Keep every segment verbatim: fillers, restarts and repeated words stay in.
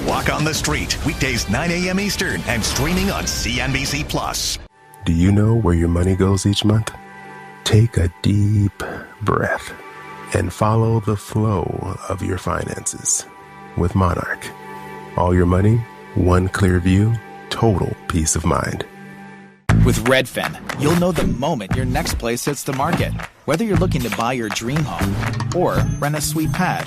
Walk on the Street, weekdays nine a.m. Eastern and streaming on C N B C Plus. Do you know where your money goes each month? Take a deep breath and follow the flow of your finances with Monarch. All your money, one clear view, total peace of mind. With Redfin, you'll know the moment your next place hits the market, whether you're looking to buy your dream home or rent a sweet pad.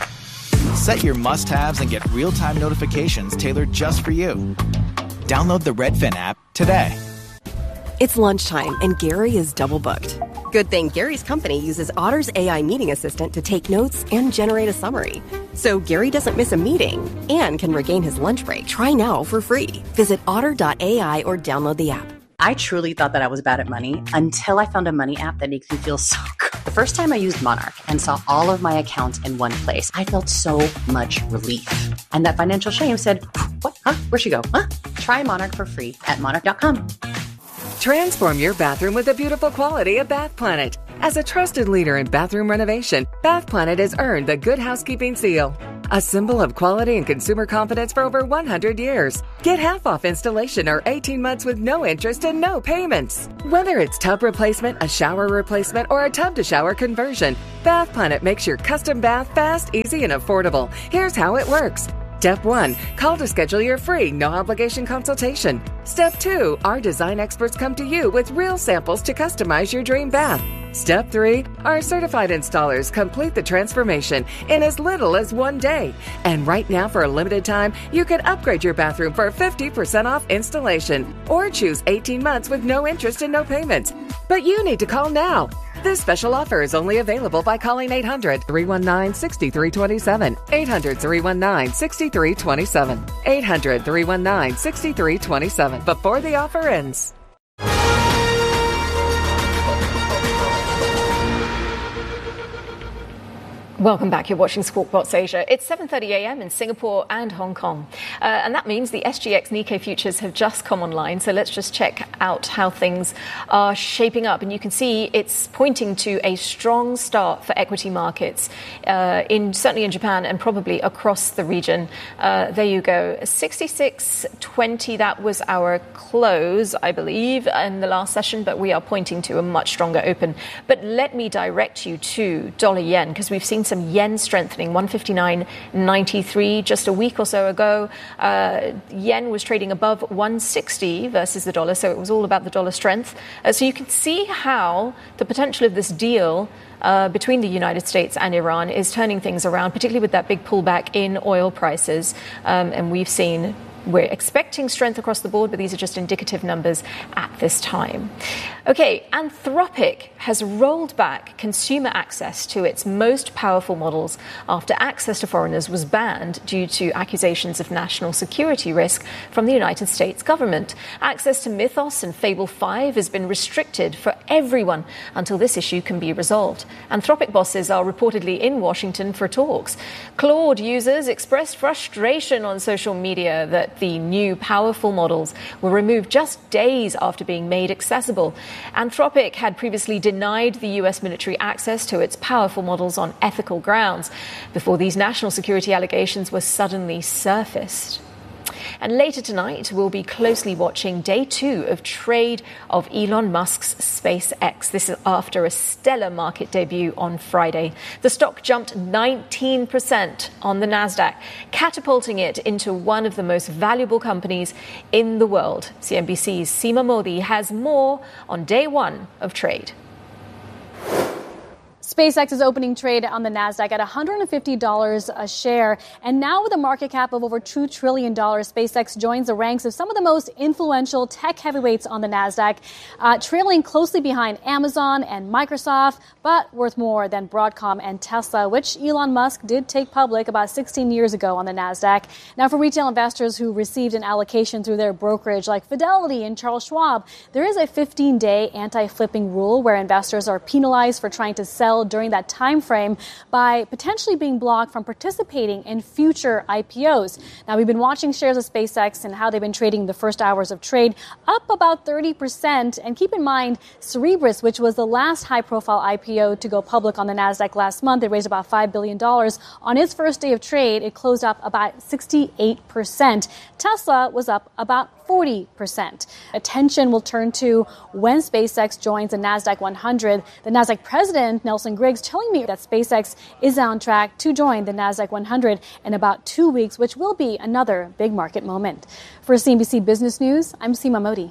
Set your must-haves and get real-time notifications tailored just for you. Download the Redfin app today. It's lunchtime and Gary is double booked. Good thing Gary's company uses Otter's A I meeting assistant to take notes and generate a summary. So Gary doesn't miss a meeting and can regain his lunch break. Try now for free. Visit otter dot A I or download the app. I truly thought that I was bad at money until I found a money app that makes me feel so good. The first time I used Monarch and saw all of my accounts in one place, I felt so much relief. And that financial shame said, what? Huh? Where'd she go? Huh? Try Monarch for free at monarch dot com. Transform your bathroom with the beautiful quality of Bath Planet. As a trusted leader in bathroom renovation, Bath Planet has earned the Good Housekeeping seal, a symbol of quality and consumer confidence for over one hundred years. Get half off installation or eighteen months with no interest and no payments. Whether it's tub replacement, a shower replacement, or a tub-to-shower conversion, Bath Planet makes your custom bath fast, easy, and affordable. Here's how it works. Step one, call to schedule your free, no-obligation consultation. Step two, our design experts come to you with real samples to customize your dream bath. Step three, our certified installers complete the transformation in as little as one day. And right now, for a limited time, you can upgrade your bathroom for fifty percent off installation or choose eighteen months with no interest and no payments. But you need to call now. This special offer is only available by calling eight hundred, three one nine, six three two seven, eight hundred, three one nine, six three two seven, eight hundred, three one nine, six three two seven before the offer ends. Welcome back. You're watching Squawk Box Asia. It's seven thirty a.m. in Singapore and Hong Kong. Uh, and that means the S G X Nikkei futures have just come online. So let's just check out how things are shaping up. And you can see it's pointing to a strong start for equity markets, uh, in certainly in Japan and probably across the region. Uh, there you go. sixty-six twenty, that was our close, I believe, in the last session. But we are pointing to a much stronger open. But let me direct you to dollar yen, because we've seen some yen strengthening, one fifty-nine ninety-three just a week or so ago. Uh, yen was trading above one sixty versus the dollar, so it was all about the dollar strength. Uh, so you can see how the potential of this deal uh, between the United States and Iran is turning things around, particularly with that big pullback in oil prices. Um, and we've seen We're expecting strength across the board, but these are just indicative numbers at this time. Okay, Anthropic has rolled back consumer access to its most powerful models after access to foreigners was banned due to accusations of national security risk from the United States government. Access to Mythos and Fable five has been restricted for everyone until this issue can be resolved. Anthropic bosses are reportedly in Washington for talks. Claude users expressed frustration on social media that the new powerful models were removed just days after being made accessible. Anthropic had previously denied the U S military access to its powerful models on ethical grounds before these national security allegations were suddenly surfaced. And later tonight, we'll be closely watching day two of trade of Elon Musk's SpaceX. This is after a stellar market debut on Friday. The stock jumped nineteen percent on the NASDAQ, catapulting it into one of the most valuable companies in the world. C N B C's Seema Modi has more on day one of trade. SpaceX is opening trade on the NASDAQ at one hundred fifty dollars a share. And now with a market cap of over two trillion dollars, SpaceX joins the ranks of some of the most influential tech heavyweights on the NASDAQ, uh, trailing closely behind Amazon and Microsoft, but worth more than Broadcom and Tesla, which Elon Musk did take public about sixteen years ago on the NASDAQ. Now, for retail investors who received an allocation through their brokerage like Fidelity and Charles Schwab, there is a fifteen-day anti-flipping rule where investors are penalized for trying to sell failed during that time frame by potentially being blocked from participating in future I P Os. Now, we've been watching shares of SpaceX and how they've been trading the first hours of trade, up about thirty percent. And keep in mind, Cerebras, which was the last high-profile I P O to go public on the NASDAQ last month, it raised about five billion dollars. On its first day of trade, it closed up about sixty-eight percent. Tesla was up about forty percent. Attention will turn to when SpaceX joins the NASDAQ one hundred. The NASDAQ president, Nelson Griggs, telling me that SpaceX is on track to join the NASDAQ one hundred in about two weeks, which will be another big market moment. For C N B C Business News, I'm Seema Modi.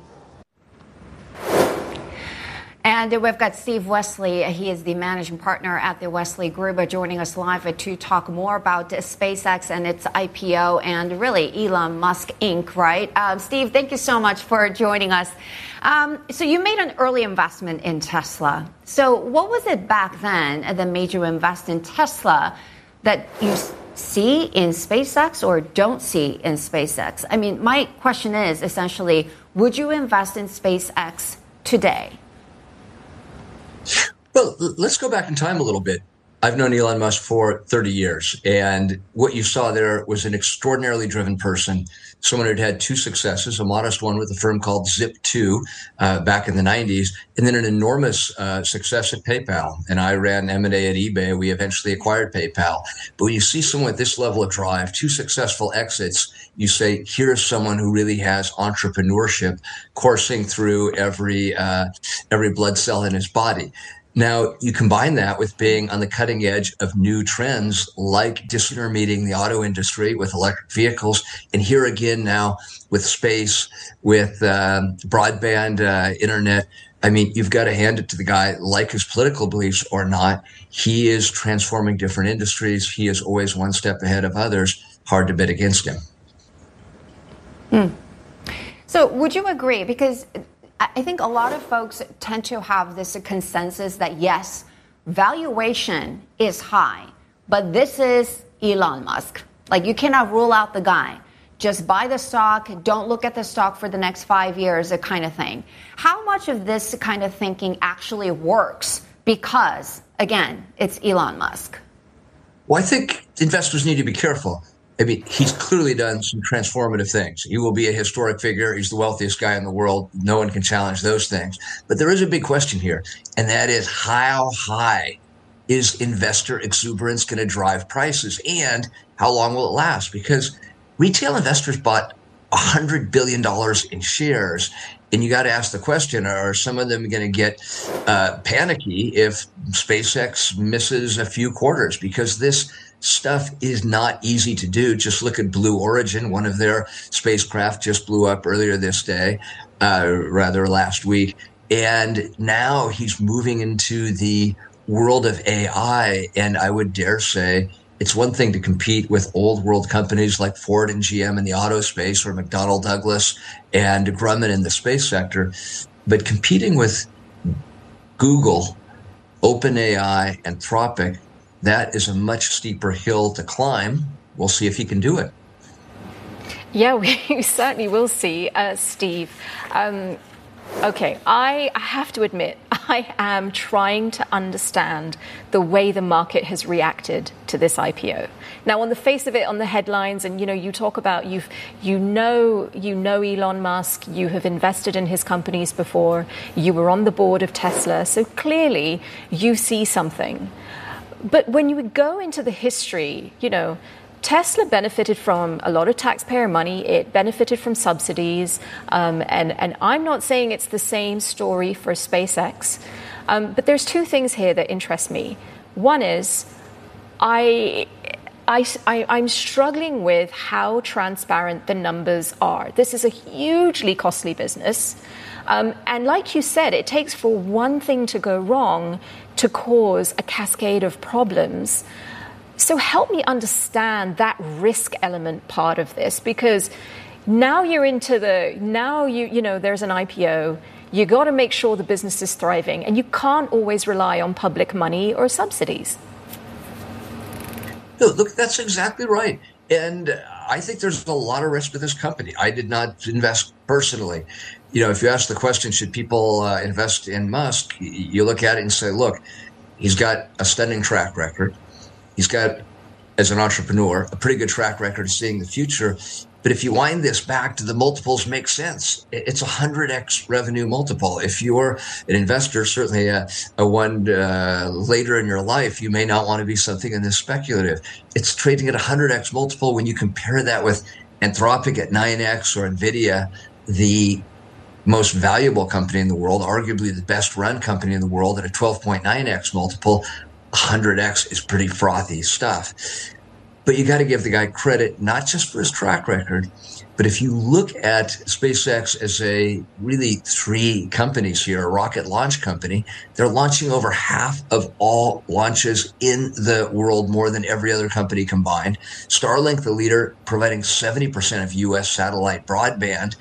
And we've got Steve Wesley. He is the managing partner at the Wesley Group, joining us live to talk more about SpaceX and its I P O and really Elon Musk Incorporated, right? Um, Steve, thank you so much for joining us. Um, so you made an early investment in Tesla. So what was it back then that made you invest in Tesla that you see in SpaceX or don't see in SpaceX? I mean, my question is essentially, would you invest in SpaceX today? Well, let's go back in time a little bit. I've known Elon Musk for thirty years, and what you saw there was an extraordinarily driven person, someone who'd had two successes, a modest one with a firm called Zip two uh, back in the nineties, and then an enormous uh, success at PayPal. And I ran M and A at eBay. We eventually acquired PayPal. But when you see someone with this level of drive, two successful exits, you say, here's someone who really has entrepreneurship coursing through every uh, every blood cell in his body. Now, you combine that with being on the cutting edge of new trends like disintermediating the auto industry with electric vehicles, and here again now with space, with um, broadband uh, internet. I mean, you've got to hand it to the guy, like his political beliefs or not. He is transforming different industries. He is always one step ahead of others. Hard to bet against him. Hmm. So would you agree? Because I think a lot of folks tend to have this consensus that, yes, valuation is high, but this is Elon Musk. Like, you cannot rule out the guy. Just buy the stock. Don't look at the stock for the next five years, a kind of thing. How much of this kind of thinking actually works? Because, again, it's Elon Musk. Well, I think investors need to be careful. I mean, he's clearly done some transformative things. He will be a historic figure. He's the wealthiest guy in the world. No one can challenge those things. But there is a big question here, and that is how high is investor exuberance going to drive prices, and how long will it last? Because retail investors bought one hundred billion dollars in shares, and you got to ask the question, are some of them going to get uh, panicky if SpaceX misses a few quarters? Because this stuff is not easy to do. Just look at Blue Origin. One of their spacecraft just blew up earlier this day, uh, rather last week. And now he's moving into the world of A I. And I would dare say it's one thing to compete with old world companies like Ford and G M in the auto space, or McDonnell Douglas and Grumman in the space sector. But competing with Google, OpenAI, Anthropic, that is a much steeper hill to climb. We'll see if he can do it. Yeah, we certainly will see, uh, Steve. Um, okay, I have to admit, I am trying to understand the way the market has reacted to this I P O. Now, on the face of it, on the headlines, and you know, you talk about you've, you know, you know Elon Musk. You have invested in his companies before. You were on the board of Tesla, so clearly you see something. But when you go into the history, you know, Tesla benefited from a lot of taxpayer money. It benefited from subsidies. Um, and, and I'm not saying it's the same story for SpaceX. Um, but there's two things here that interest me. One is I, I, I, I'm struggling with how transparent the numbers are. This is a hugely costly business. Um, and like you said, it takes for one thing to go wrong to cause a cascade of problems. So help me understand that risk element part of this, because now you're into the, now you, you know, there's an I P O, you got to make sure the business is thriving, and you can't always rely on public money or subsidies. No, look, that's exactly right. And I think there's a lot of risk with this company. I did not invest personally. You know, if you ask the question, should people uh, invest in Musk, you look at it and say, look, He's got a stunning track record. He's got, as an entrepreneur, a pretty good track record of seeing the future. But if you wind this back to the multiples make sense. It's a one hundred x revenue multiple. If you're an investor, certainly a, a one uh, later in your life, you may not want to be something in this speculative. It's trading at a one hundred x multiple. When you compare that with Anthropic at nine x or NVIDIA, the most valuable company in the world, arguably the best run company in the world, at a twelve point nine x multiple, one hundred x is pretty frothy stuff. But you got to give the guy credit, not just for his track record, but if you look at SpaceX as a really three companies here, a rocket launch company, they're launching over half of all launches in the world, more than every other company combined. Starlink, the leader, providing seventy percent of U S satellite broadband.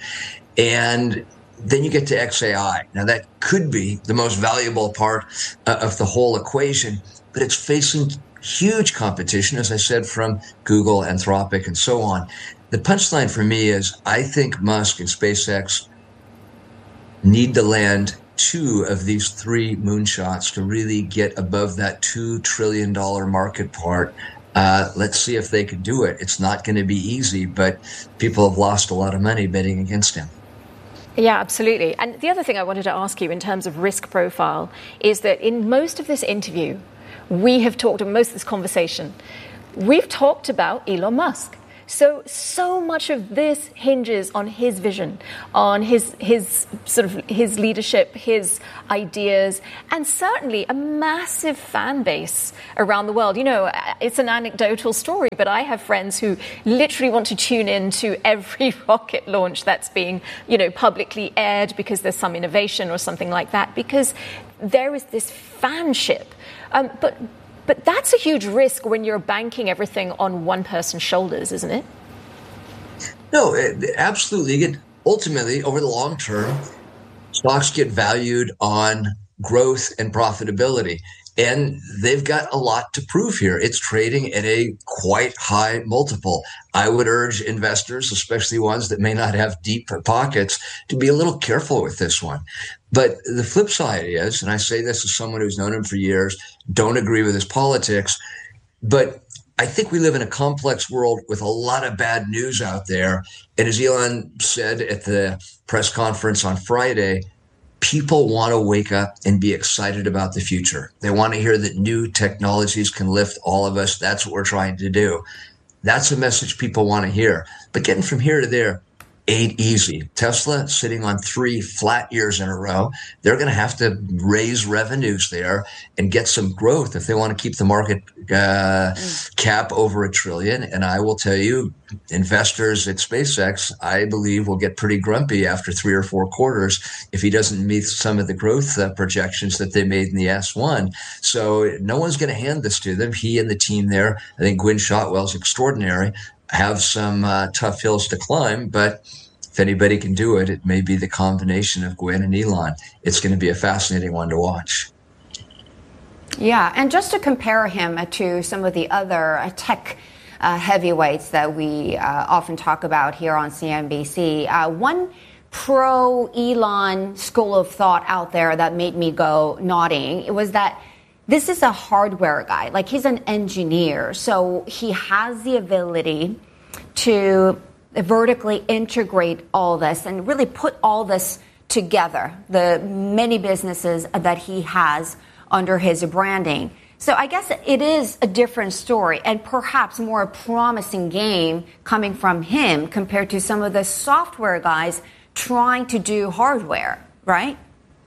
And then you get to X A I. Now, that could be the most valuable part uh, of the whole equation, but it's facing huge competition, as I said, from Google, Anthropic, and so on. The punchline for me is I think Musk and SpaceX need to land two of these three moonshots to really get above that two trillion dollars market part. Uh, let's see if they can do it. It's not going to be easy, but people have lost a lot of money betting against him. Yeah, absolutely. And the other thing I wanted to ask you in terms of risk profile is that in most of this interview, we have talked, in most of this conversation, we've talked about Elon Musk. So, so much of this hinges on his vision, on his his sort of his leadership, his ideas, and certainly a massive fan base around the world. You know, it's an anecdotal story, but I have friends who literally want to tune in to every rocket launch that's being, you know, publicly aired because there's some innovation or something like that, because there is this fanship. Um, but But that's a huge risk when you're banking everything on one person's shoulders, isn't it? No, absolutely. Again, ultimately, over the long term, stocks get valued on growth and profitability. And they've got a lot to prove here. It's trading at a quite high multiple. I would urge investors, especially ones that may not have deep pockets, to be a little careful with this one. But the flip side is, and I say this as someone who's known him for years, don't agree with his politics, but I think we live in a complex world with a lot of bad news out there. And as Elon said at the press conference on Friday, people want to wake up and be excited about the future. They want to hear that new technologies can lift all of us. That's what we're trying to do. That's a message people want to hear. But getting from here to there ain't easy. Tesla sitting on three flat years in a row. They're going to have to raise revenues there and get some growth if they want to keep the market uh, cap over a trillion. And I will tell you, investors at SpaceX, I believe, will get pretty grumpy after three or four quarters if he doesn't meet some of the growth uh, projections that they made in the S one. So no one's going to hand this to them. He and the team there, I think Gwynne Shotwell's extraordinary, have some uh, tough hills to climb, but if anybody can do it, it may be the combination of Gwynne and Elon. It's going to be a fascinating one to watch. Yeah, and just to compare him to some of the other tech uh, heavyweights that we uh, often talk about here on C N B C, uh, one pro-Elon school of thought out there that made me go nodding, it was that this is a hardware guy. Like, he's an engineer, so he has the ability to vertically integrate all this and really put all this together, the many businesses that he has under his branding. So I guess it is a different story and perhaps more a promising game coming from him compared to some of the software guys trying to do hardware, right?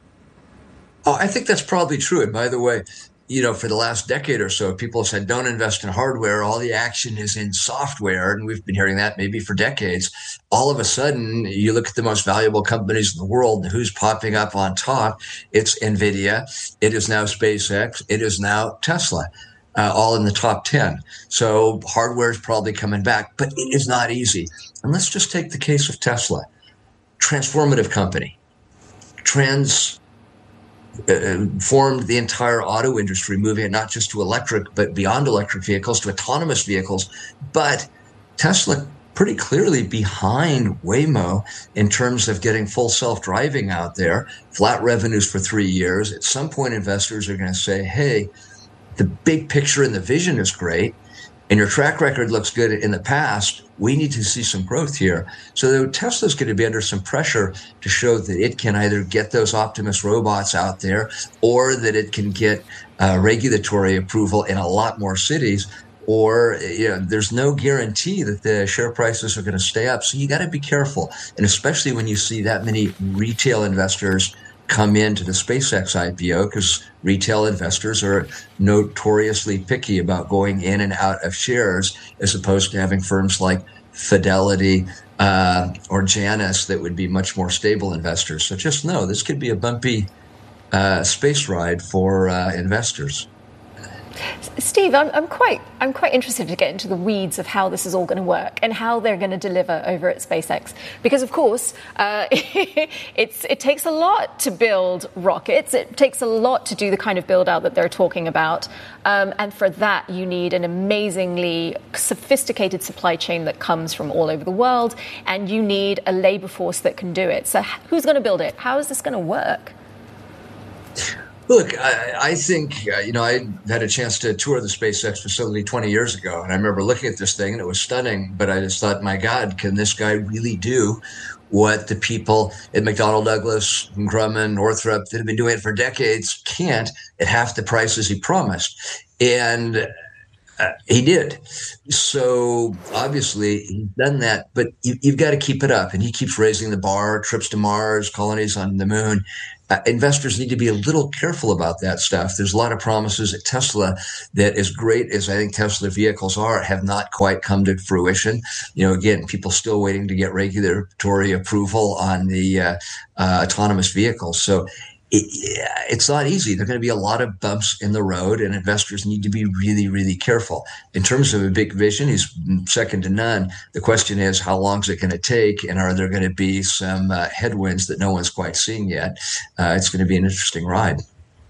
Oh, I think that's probably true. And by the way, you know, for the last decade or so, people have said, don't invest in hardware. All the action is in software. And we've been hearing that maybe for decades. All of a sudden, you look at the most valuable companies in the world, and who's popping up on top? It's NVIDIA. It is now SpaceX. It is now Tesla, uh, all in the top ten. So hardware is probably coming back, but it is not easy. And let's just take the case of Tesla. Transformative company. Trans... Uh, formed the entire auto industry, moving it not just to electric, but beyond electric vehicles to autonomous vehicles. But Tesla pretty clearly behind Waymo in terms of getting full self-driving out there, flat revenues for three years. At some point, investors are going to say, hey, the big picture and the vision is great, and your track record looks good in the past, we need to see some growth here. So Tesla's going to be under some pressure to show that it can either get those Optimus robots out there or that it can get uh, regulatory approval in a lot more cities. Or, you know, there's no guarantee that the share prices are going to stay up. So you got to be careful. And especially when you see that many retail investors come into the SpaceX I P O, because retail investors are notoriously picky about going in and out of shares, as opposed to having firms like Fidelity uh, or Janus that would be much more stable investors. So just know this could be a bumpy uh, space ride for uh, investors. Steve, I'm, I'm quite I'm quite interested to get into the weeds of how this is all going to work and how they're going to deliver over at SpaceX. Because, of course, uh, it's it takes a lot to build rockets. It takes a lot to do the kind of build-out that they're talking about. Um, and for that, you need an amazingly sophisticated supply chain that comes from all over the world. And you need a labor force that can do it. So who's going to build it? How is this going to work? Look, I, I think, uh, you know, I had a chance to tour the SpaceX facility twenty years ago, and I remember looking at this thing, and it was stunning, but I just thought, my God, can this guy really do what the people at McDonnell Douglas, Grumman, Northrop that have been doing it for decades can't at half the prices he promised? And uh, he did. So obviously he's done that, but you, you've got to keep it up. And he keeps raising the bar, trips to Mars, colonies on the moon. Uh, investors need to be a little careful about that stuff. There's a lot of promises at Tesla that, as great as I think Tesla vehicles are, have not quite come to fruition. You know, again, people still waiting to get regulatory approval on the uh, uh, autonomous vehicles. So it, it's not easy. There are going to be a lot of bumps in the road, and investors need to be really, really careful. In terms of a big vision, he's second to none. The question is, how long is it going to take, and are there going to be some uh, headwinds that no one's quite seeing yet? Uh, it's going to be an interesting ride.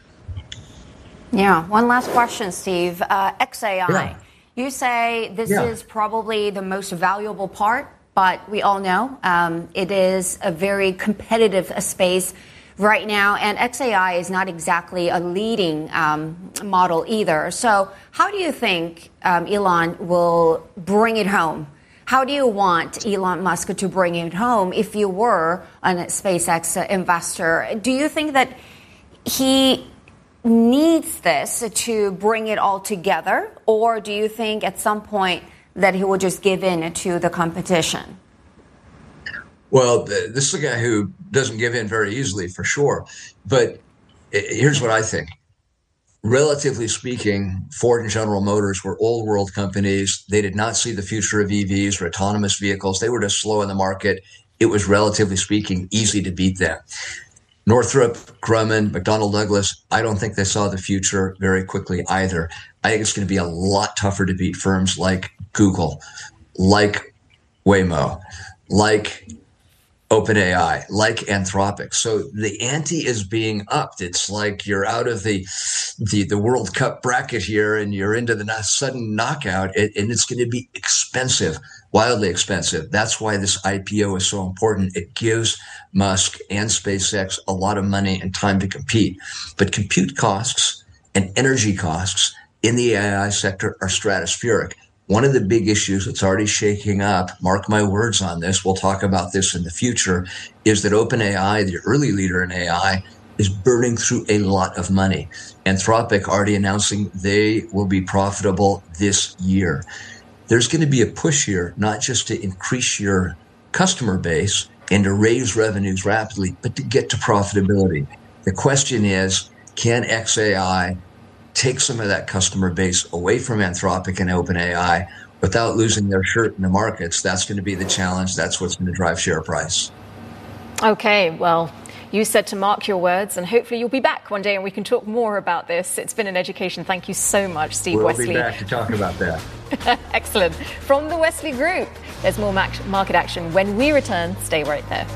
Yeah. One last question, Steve. Uh, X A I. Yeah. You say this yeah. is probably the most valuable part, but we all know um, it is a very competitive space right now, and X A I is not exactly a leading um, model either. So how do you think um, Elon will bring it home? How do you want Elon Musk to bring it home if you were a SpaceX investor? Do you think that he needs this to bring it all together, or do you think at some point that he will just give in to the competition? Well, this is a guy who doesn't give in very easily, for sure. But here's what I think. Relatively speaking, Ford and General Motors were old world companies. They did not see the future of E Vs or autonomous vehicles. They were just slow in the market. It was, relatively speaking, easy to beat them. Northrop, Grumman, McDonnell Douglas, I don't think they saw the future very quickly either. I think it's going to be a lot tougher to beat firms like Google, like Waymo, like OpenAI, like Anthropic. So the ante is being upped. It's like you're out of the the, the World Cup bracket here and you're into the sudden knockout, and it's going to be expensive, wildly expensive. That's why this I P O is so important. It gives Musk and SpaceX a lot of money and time to compete. But compute costs and energy costs in the A I sector are stratospheric. One of the big issues that's already shaking up, mark my words on this, we'll talk about this in the future, is that OpenAI, the early leader in A I, is burning through a lot of money. Anthropic already announcing they will be profitable this year. There's going to be a push here, not just to increase your customer base and to raise revenues rapidly, but to get to profitability. The question is, can X A I take some of that customer base away from Anthropic and OpenAI without losing their shirt in the markets? That's going to be the challenge. That's what's going to drive share price. Okay, well, you said to mark your words, and hopefully you'll be back one day and we can talk more about this. It's been an education. Thank you so much, Steve we'll Wesley. We'll be back to talk about that. Excellent. From the Wesley Group, there's more market action when we return. Stay right there.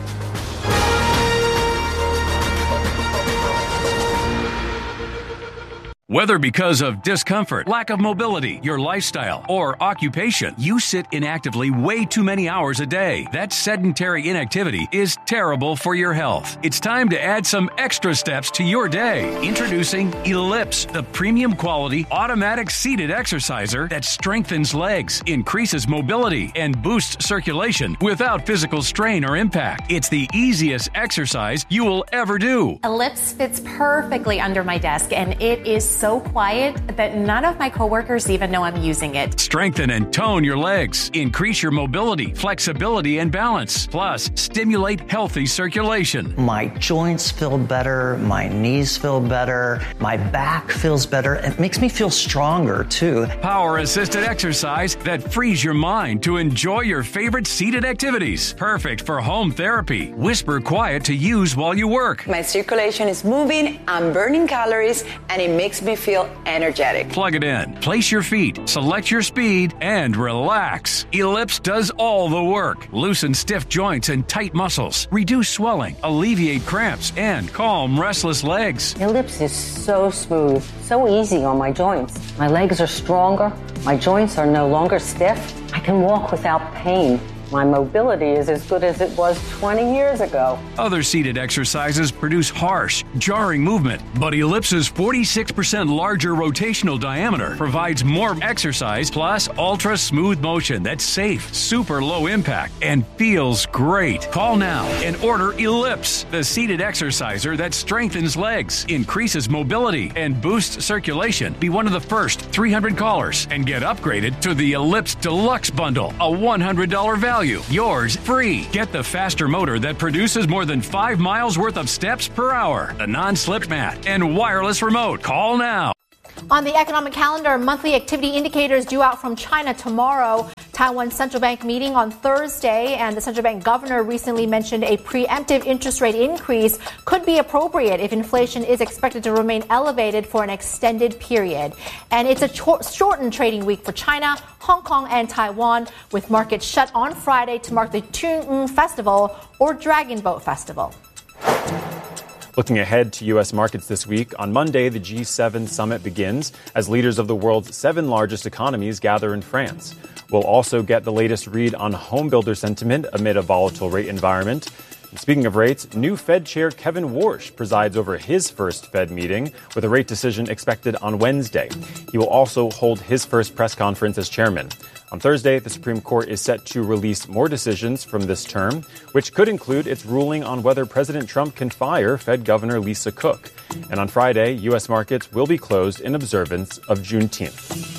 Whether because of discomfort, lack of mobility, your lifestyle, or occupation, you sit inactively way too many hours a day. That sedentary inactivity is terrible for your health. It's time to add some extra steps to your day. Introducing Ellipse, the premium quality automatic seated exerciser that strengthens legs, increases mobility, and boosts circulation without physical strain or impact. It's the easiest exercise you will ever do. Ellipse fits perfectly under my desk, and it is so quiet that none of my coworkers even know I'm using it. Strengthen and tone your legs. Increase your mobility, flexibility, and balance. Plus, stimulate healthy circulation. My joints feel better. My knees feel better. My back feels better. It makes me feel stronger, too. Power-assisted exercise that frees your mind to enjoy your favorite seated activities. Perfect for home therapy. Whisper quiet to use while you work. My circulation is moving, I'm burning calories, and it makes me feel energetic. Plug it in, place your feet, select your speed, and relax. Ellipse does all the work. Loosen stiff joints and tight muscles. Reduce swelling, alleviate cramps, and calm restless legs. Ellipse is so smooth, so easy on my joints. My legs are stronger. My joints are no longer stiff. I can walk without pain. My mobility is as good as it was twenty years ago. Other seated exercises produce harsh, jarring movement, but Ellipse's forty-six percent larger rotational diameter provides more exercise plus ultra smooth motion that's safe, super low impact, and feels great. Call now and order Ellipse, the seated exerciser that strengthens legs, increases mobility, and boosts circulation. Be one of the first three hundred callers and get upgraded to the Ellipse Deluxe Bundle, a one hundred dollars value. Yours free. Get the faster motor that produces more than five miles worth of steps per hour, the non-slip mat, and wireless remote. Call now. On the economic calendar, monthly activity indicators due out from China tomorrow. Taiwan's central bank meeting on Thursday, and the central bank governor recently mentioned a preemptive interest rate increase could be appropriate if inflation is expected to remain elevated for an extended period. And it's a cho- shortened trading week for China, Hong Kong, and Taiwan, with markets shut on Friday to mark the Chung'e Festival or Dragon Boat Festival. Looking ahead to U S markets this week, on Monday, the G seven summit begins as leaders of the world's seven largest economies gather in France. We'll also get the latest read on home builder sentiment amid a volatile rate environment. And speaking of rates, new Fed Chair Kevin Warsh presides over his first Fed meeting with a rate decision expected on Wednesday. He will also hold his first press conference as chairman. On Thursday, the Supreme Court is set to release more decisions from this term, which could include its ruling on whether President Trump can fire Fed Governor Lisa Cook. And on Friday, U S markets will be closed in observance of Juneteenth.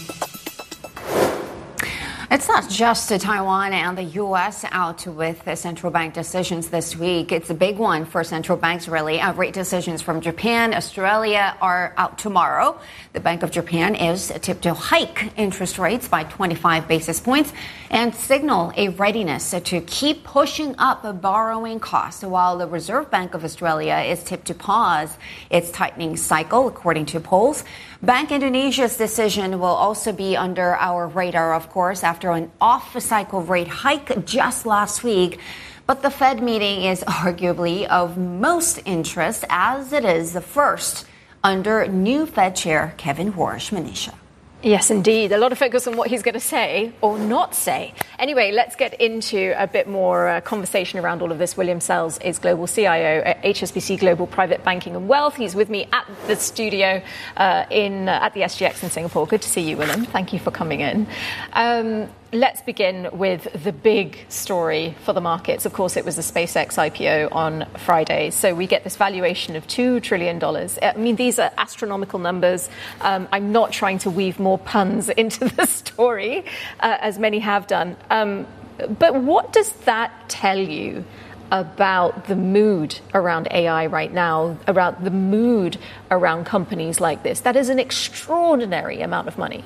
It's not just Taiwan and the U S out with the central bank decisions this week. It's a big one for central banks, really. Uh, rate decisions from Japan, Australia are out tomorrow. The Bank of Japan is tipped to hike interest rates by twenty-five basis points and signal a readiness to keep pushing up borrowing costs, while the Reserve Bank of Australia is tipped to pause its tightening cycle, according to polls. Bank Indonesia's decision will also be under our radar, of course, after an off-cycle rate hike just last week. But the Fed meeting is arguably of most interest, as it is the first under new Fed Chair Kevin Warsh. Manisha. Yes, indeed. A lot of focus on what he's going to say or not say. Anyway, let's get into a bit more uh, conversation around all of this. William Sells is Global C I O at H S B C Global Private Banking and Wealth. He's with me at the studio uh, in uh, at the S G X in Singapore. Good to see you, William. Thank you for coming in. Um, Let's begin with the big story for the markets. Of course, it was the SpaceX I P O on Friday. So we get this valuation of two trillion dollars. I mean, these are astronomical numbers. Um, I'm not trying to weave more puns into the story, uh, as many have done. Um, but what does that tell you about the mood around A I right now, about the mood around companies like this? That is an extraordinary amount of money.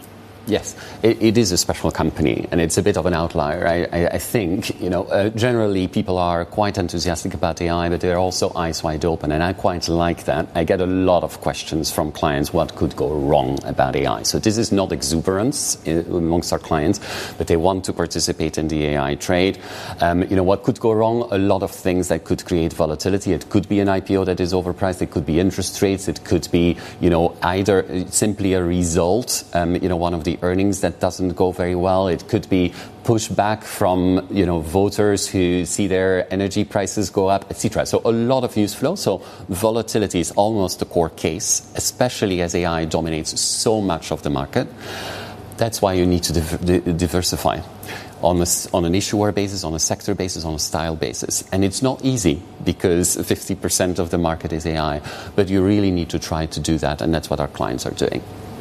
Yes, it, it is a special company, and it's a bit of an outlier. I, I, I think, you know, uh, generally people are quite enthusiastic about A I, but they're also eyes wide open, and I quite like that. I get a lot of questions from clients, what could go wrong about A I? So this is not exuberance amongst our clients, but they want to participate in the A I trade. Um, you know, what could go wrong? A lot of things that could create volatility. It could be an I P O that is overpriced. It could be interest rates. It could be, you know, either simply a result, um, you know, one of the earnings that doesn't go very well. It could be pushback from, you know, voters who see their energy prices go up, et cetera. So a lot of news flow. So volatility is almost the core case, especially as A I dominates so much of the market. That's why you need to div- diversify on, a, on an issuer basis, on a sector basis, on a style basis. And it's not easy because fifty percent of the market is A I, but you really need to try to do that, and that's what our clients are doing.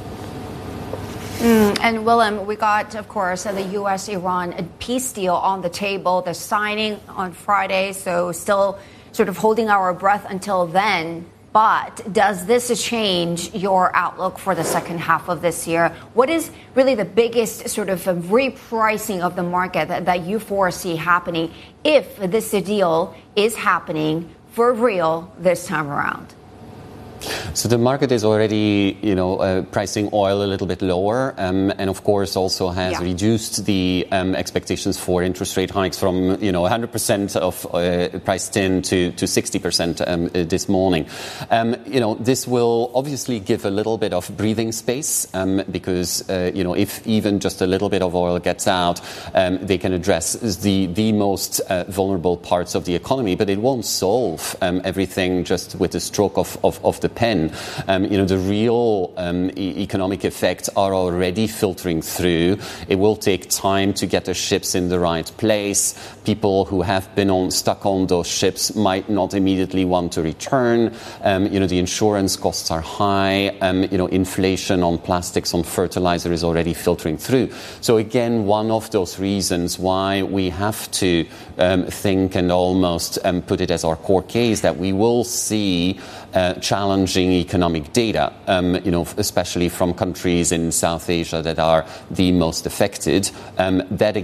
Mm, and Willem, we got, of course, the U S Iran peace deal on the table, the signing on Friday, so still sort of holding our breath until then. But does this change your outlook for the second half of this year? What is really the biggest sort of repricing of the market that, that you foresee happening if this deal is happening for real this time around? So the market is already, you know, uh, pricing oil a little bit lower, um, and of course also has yeah. reduced the um, expectations for interest rate hikes from, you know, one hundred percent of uh, priced in to, to sixty percent um, uh, this morning. Um, you know, this will obviously give a little bit of breathing space um, because, uh, you know, if even just a little bit of oil gets out, um, they can address the, the most uh, vulnerable parts of the economy, but it won't solve um, everything just with the stroke of, of, of the pen. Um, you know, the real um, e- economic effects are already filtering through. It will take time to get the ships in the right place. People who have been on, stuck on those ships might not immediately want to return. Um, you know, the insurance costs are high. Um, you know, inflation on plastics, on fertilizer is already filtering through. So again, one of those reasons why we have to um, think and almost um, put it as our core case that we will see uh, challenging economic data, um, you know, especially from countries in South Asia that are the most affected. Um, that